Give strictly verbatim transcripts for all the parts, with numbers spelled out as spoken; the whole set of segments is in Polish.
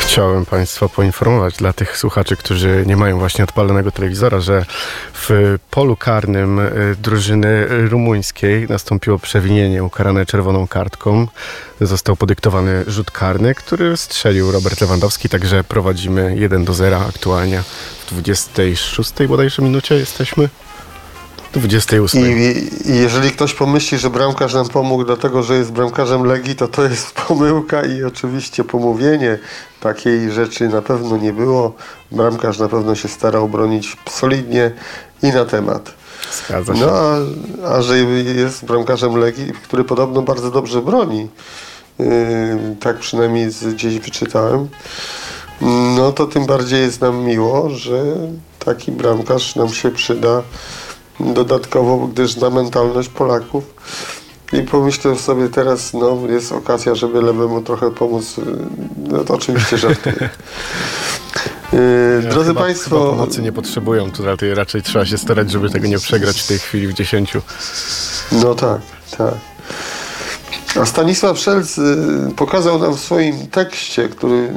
Chciałem Państwa poinformować dla tych słuchaczy, którzy nie mają właśnie odpalonego telewizora, że w polu karnym drużyny rumuńskiej nastąpiło przewinienie ukarane czerwoną kartką. Został podyktowany rzut karny, który strzelił Robert Lewandowski, także prowadzimy jeden do zera aktualnie. W dwudziestej szóstej bodajże minucie jesteśmy. dwudziestej ósmej. I, I jeżeli ktoś pomyśli, że bramkarz nam pomógł dlatego, że jest bramkarzem Legii, to to jest pomyłka i oczywiście pomówienie. Takiej rzeczy na pewno nie było. Bramkarz na pewno się starał bronić solidnie i na temat. Zgadza się. No, a, a że jest bramkarzem Legii, który podobno bardzo dobrze broni, yy, tak przynajmniej gdzieś wyczytałem, no to tym bardziej jest nam miło, że taki bramkarz nam się przyda dodatkowo, gdyż zna mentalność Polaków. I pomyślę sobie teraz, no jest okazja, żeby lewemu trochę pomóc. No to oczywiście żartuję. Yy, drodzy chyba, Państwo... Chyba pomocy nie potrzebują, tutaj raczej trzeba się starać, żeby tego nie przegrać w tej chwili w dziesięciu. No tak, tak. A Stanisław Szelc pokazał nam w swoim tekście, który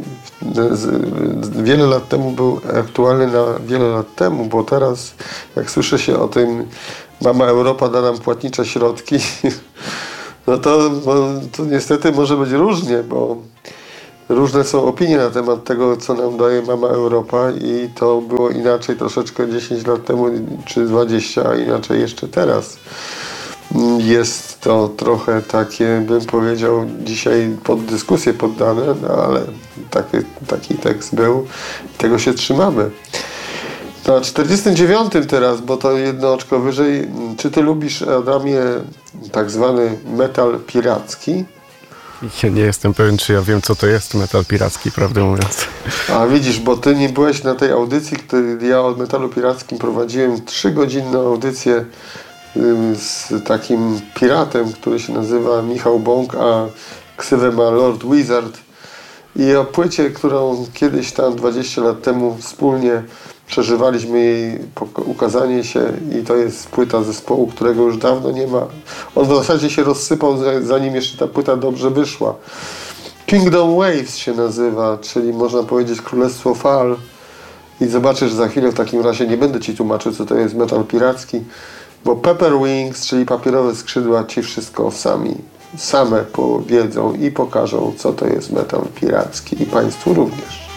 wiele lat temu był aktualny na wiele lat temu, bo teraz jak słyszę się o tym, mama Europa da nam płatnicze środki, no to, to niestety może być różnie, bo różne są opinie na temat tego, co nam daje mama Europa i to było inaczej troszeczkę dziesięć lat temu czy dwadzieścia, a inaczej jeszcze teraz. Jest to trochę takie, bym powiedział, dzisiaj pod dyskusję poddane, no ale taki, taki tekst był. Tego się trzymamy. Na czterdziestym dziewiątym teraz, bo to jedno oczko wyżej. Czy ty lubisz, Adamie, tak zwany metal piracki? Ja nie jestem pewien, czy ja wiem, co to jest metal piracki, prawdę mówiąc. A widzisz, bo ty nie byłeś na tej audycji, której ja o metalu pirackim prowadziłem trzygodzinną audycję z takim piratem, który się nazywa Michał Bąk, a ksywę ma Lord Wizard, i o płycie, którą kiedyś tam dwadzieścia lat temu wspólnie przeżywaliśmy jej ukazanie się, i to jest płyta zespołu, którego już dawno nie ma. On w zasadzie się rozsypał, zanim jeszcze ta płyta dobrze wyszła. Kingdom Waves się nazywa, czyli można powiedzieć Królestwo Fal, i zobaczysz za chwilę. W takim razie nie będę ci tłumaczył, co to jest metal piracki, bo Pepper Wings, czyli papierowe skrzydła, ci wszystko sami, same powiedzą i pokażą, co to jest metal piracki, i Państwu również.